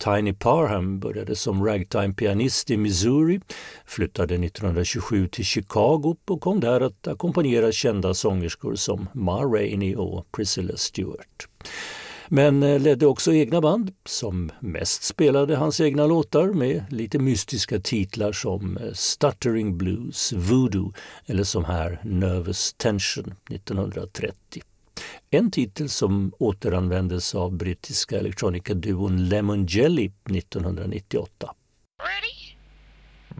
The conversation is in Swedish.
Tiny Parham började som ragtime-pianist i Missouri, flyttade 1927 till Chicago och kom där att ackompanjera kända sångerskor som Ma Rainey och Priscilla Stewart. Men ledde också egna band som mest spelade hans egna låtar med lite mystiska titlar som Stuttering Blues, Voodoo eller som här Nervous Tension 1930. En titel som återanvändes av brittiska elektronika-duon Lemon Jelly 1998.